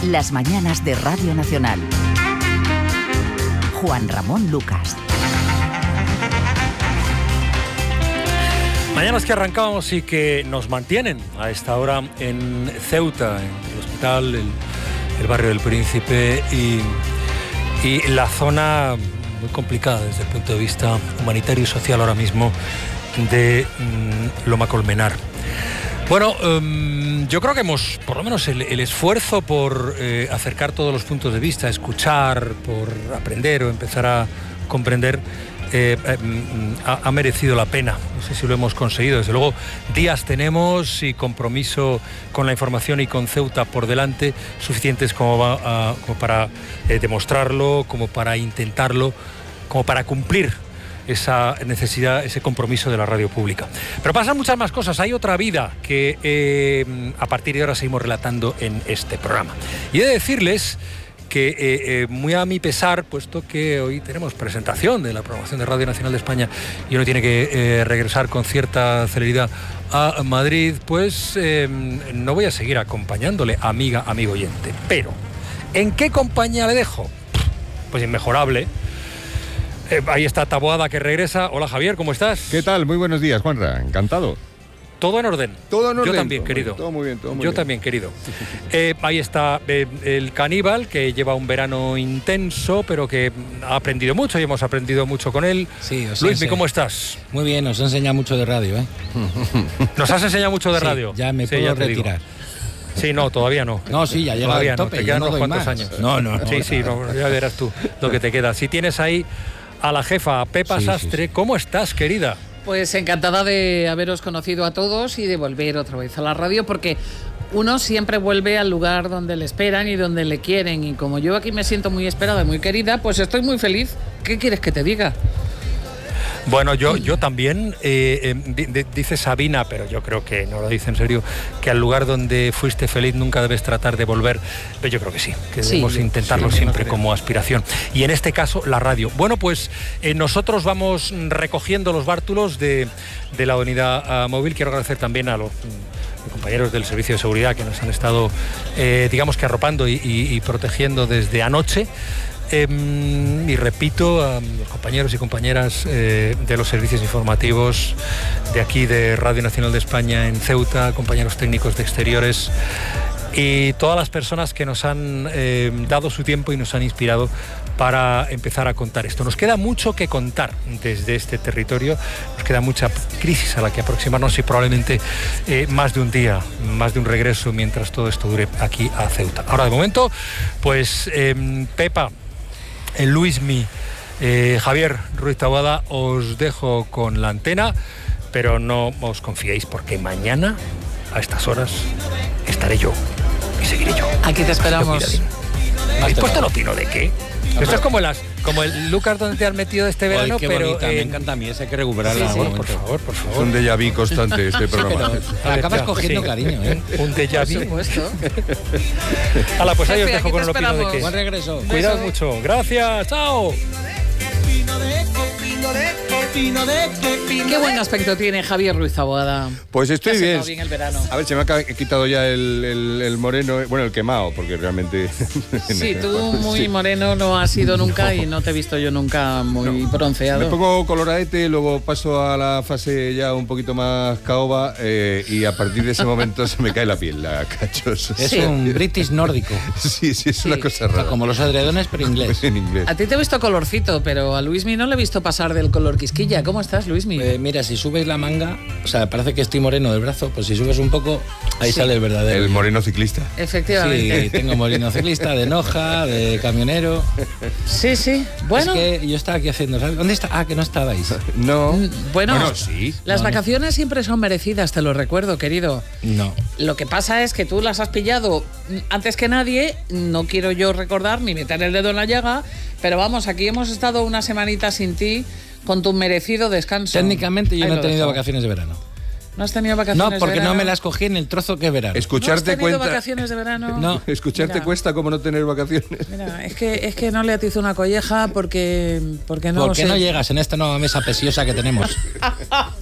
Las mañanas de Radio Nacional. Juan Ramón Lucas. Mañanas que arrancábamos y que nos mantienen a esta hora en Ceuta, en el hospital, el barrio del Príncipe y la zona muy complicada desde el punto de vista humanitario y social ahora mismo de Loma Colmenar. Bueno, yo creo que hemos, por lo menos el esfuerzo por acercar todos los puntos de vista, escuchar, por aprender o empezar a comprender, ha merecido la pena. No sé si lo hemos conseguido. Desde luego, días tenemos y compromiso con la información y con Ceuta por delante suficientes como para demostrarlo, como para intentarlo, como para cumplir esa necesidad, ese compromiso de la radio pública. Pero pasan muchas más cosas. Hay otra vida que a partir de ahora seguimos relatando en este programa. Y he de decirles que muy a mi pesar, puesto que hoy tenemos presentación de la programación de Radio Nacional de España y uno tiene que regresar con cierta celeridad a Madrid, pues no voy a seguir acompañándole, amigo oyente. Pero, ¿en qué compañía le dejo? Pues inmejorable. Ahí está Taboada, que regresa. Hola, Javier, ¿cómo estás? ¿Qué tal? Muy buenos días, Juanra. Encantado. ¿Todo en orden? Todo en orden. Yo también, querido. Todo muy bien, todo muy bien. Yo también, querido. Ahí está el Caníbal, que lleva un verano intenso, pero que ha aprendido mucho y hemos aprendido mucho con él. Sí, Luismi, ¿cómo estás? Muy bien, nos enseña mucho de radio, ¿eh? ¿Nos has enseñado mucho de radio? Ya me puedo retirar. Sí, no, todavía no. No, sí, ya llega al tope. Te quedan unos cuantos más. años. No. Sí, ya verás tú lo que te queda. Si tienes ahí a la jefa, a Pepa Sastre, ¿cómo estás, querida? Pues encantada de haberos conocido a todos y de volver otra vez a la radio, porque uno siempre vuelve al lugar donde le esperan y donde le quieren, y como yo aquí me siento muy esperada y muy querida, pues estoy muy feliz. ¿Qué quieres que te diga? Bueno, yo también, dice Sabina, pero yo creo que no lo dice en serio, que al lugar donde fuiste feliz nunca debes tratar de volver, pero yo creo que sí, que debemos intentarlo siempre como aspiración. Y en este caso, la radio. Bueno, pues nosotros vamos recogiendo los bártulos de la unidad móvil. Quiero agradecer también a los compañeros del Servicio de Seguridad que nos han estado, digamos que arropando y protegiendo desde anoche. Y repito, a los compañeros y compañeras de los servicios informativos de aquí de Radio Nacional de España en Ceuta, compañeros técnicos de exteriores y todas las personas que nos han dado su tiempo y nos han inspirado para empezar a contar esto. Nos queda mucho que contar desde este territorio, nos queda mucha crisis a la que aproximarnos y probablemente más de un día, más de un regreso mientras todo esto dure aquí a Ceuta. Ahora, de momento, pues Pepa, Luismi, Javier Ruiz Taboada, os dejo con la antena, pero no os confiéis porque mañana a estas horas estaré yo y seguiré yo. Aquí te esperamos. ¿Habéis puesto el opino de qué? Esto es como el Lucas donde te has metido este verano, qué pero bonita, me encanta a mí, ese hay que recuperarla. Sí, por favor. Es un déjà vu constante este programa. Pero acabas cogiendo cariño, ¿eh? Un déjà vu. Por supuesto. Hala, pues ahí os Jefe, dejo aquí con te el opino de esperamos. qué. Buen regreso. Cuidado mucho. Gracias. Chao. Qué buen aspecto tiene Javier Ruiz Taboada. Pues estoy bien. bien el verano. A ver, se me ha quitado ya el moreno, bueno, el quemado, porque realmente... Sí, tú muy moreno no has sido nunca y no te he visto yo nunca muy bronceado. Me pongo coloradete, luego paso a la fase ya un poquito más caoba y a partir de ese momento se me cae la piel, la cachos. Es un british nórdico. Sí, es una cosa O sea, rara. como los edredones, pero inglés. En inglés. A ti te he visto colorcito, pero a Luismi no le he visto pasar del color quisquilla. ¿Cómo estás, Luismi? Mira, si subes la manga, o sea, parece que estoy moreno del brazo, pues si subes un poco, ahí sale el verdadero. El moreno ciclista. Efectivamente. Sí, tengo moreno ciclista, de Noja, de camionero. Sí. Bueno. Es que yo estaba aquí haciendo, ¿sabes? ¿Dónde está? Ah, que no estabais. No. Bueno, sí. las No. vacaciones siempre son merecidas, te lo recuerdo, querido. No. Lo que pasa es que tú las has pillado antes que nadie, no quiero yo recordar ni meter el dedo en la llaga, pero vamos, aquí hemos estado una semanita sin ti con tu merecido descanso. Técnicamente yo Ahí no he lo tenido dejo. vacaciones de verano. ¿No has tenido vacaciones No, porque de verano? no me las cogí en el trozo que es verano. ¿No has Escucharte tenido cuenta... vacaciones de verano? No. Escucharte Mira. cuesta como no tener vacaciones. Mira, es que no le atizo una colleja porque no ¿Por qué sé. no llegas en esta nueva mesa preciosa que tenemos?